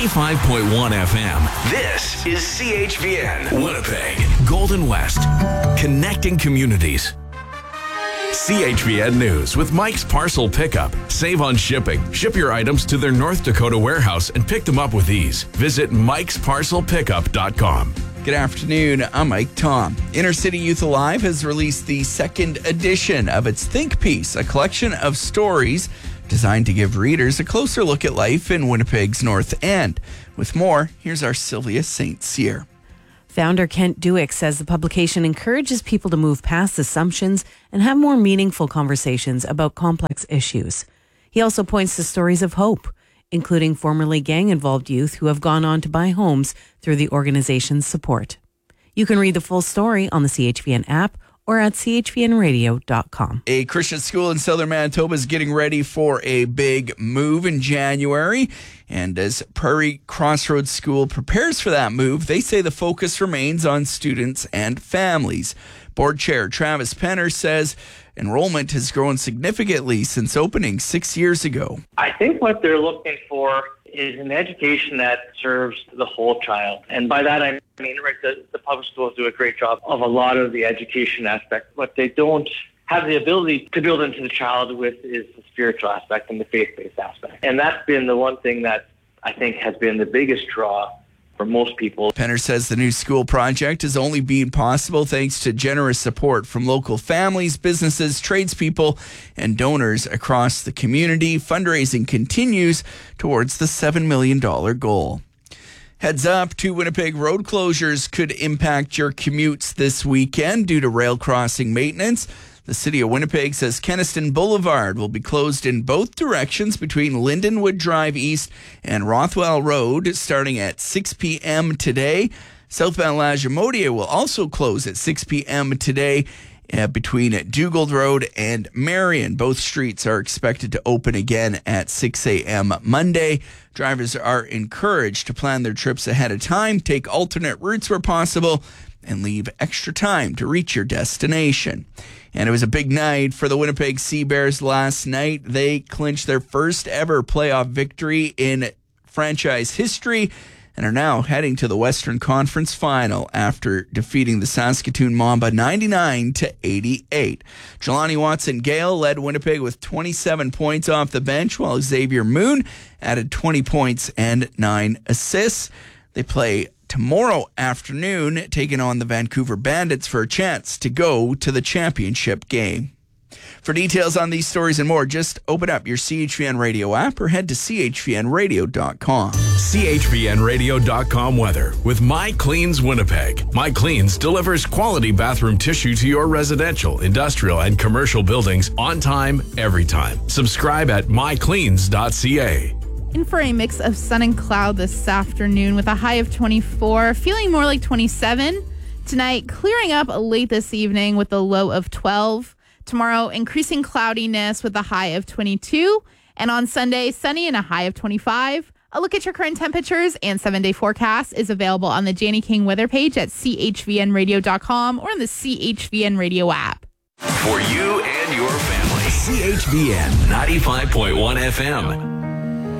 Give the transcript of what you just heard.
95.1 FM. This is CHVN Winnipeg, Golden West, connecting communities. CHVN News with Mike's Parcel Pickup. Save on shipping. Ship your items to their North Dakota warehouse and pick them up with ease. Visit mikesparcelpickup.com. Good afternoon, I'm Mike Tom. Inner City Youth Alive has released the second edition of its Think Piece, a collection of stories designed to give readers a closer look at life in Winnipeg's North End. With more, here's our Sylvia St. Cyr. Founder Kent Duick says the publication encourages people to move past assumptions and have more meaningful conversations about complex issues. He also points to stories of hope, including formerly gang-involved youth who have gone on to buy homes through the organization's support. You can read the full story on the CHVN app or at chvnradio.com. A Christian school in southern Manitoba is getting ready for a big move in January. And as Prairie Crossroads School prepares for that move, they say the focus remains on students and families. Board Chair Travis Penner says enrollment has grown significantly since opening 6 years ago. I think what they're looking for is an education that serves the whole child. And by that I mean, right, the public schools do a great job of a lot of the education aspect. What they don't have the ability to build into the child with is the spiritual aspect and the faith-based aspect. And that's been the one thing that I think has been the biggest draw for most people. Penner says the new school project is only being possible thanks to generous support from local families, businesses, tradespeople, and donors across the community. Fundraising continues towards the $7 million goal. Heads up, 2 Winnipeg road closures could impact your commutes this weekend due to rail crossing maintenance. The City of Winnipeg says Kenaston Boulevard will be closed in both directions between Lindenwood Drive East and Rothwell Road starting at 6 p.m. today. Southbound Lagimodiere will also close at 6 p.m. today between Dugald Road and Marion. Both streets are expected to open again at 6 a.m. Monday. Drivers are encouraged to plan their trips ahead of time, take alternate routes where possible, and leave extra time to reach your destination. And it was a big night for the Winnipeg Sea Bears last night. They clinched their first ever playoff victory in franchise history and are now heading to the Western Conference Final after defeating the Saskatoon Mamba 99-88. Jelani Watson-Gale led Winnipeg with 27 points off the bench, while Xavier Moon added 20 points and 9 assists. They play tomorrow afternoon, taking on the Vancouver Bandits for a chance to go to the championship game. For details on these stories and more, just open up your CHVN Radio app or head to chvnradio.com. CHVNradio.com weather with My Cleans Winnipeg. My Cleans delivers quality bathroom tissue to your residential, industrial, and commercial buildings on time, every time. Subscribe at mycleans.ca. In for a mix of sun and cloud this afternoon with a high of 24, feeling more like 27. Tonight, clearing up late this evening with a low of 12. Tomorrow, increasing cloudiness with a high of 22. And on Sunday, sunny and a high of 25. A look at your current temperatures and 7-day forecast is available on the Janie King weather page at chvnradio.com or on the CHVN Radio app. For you and your family, CHVN 95.1 FM.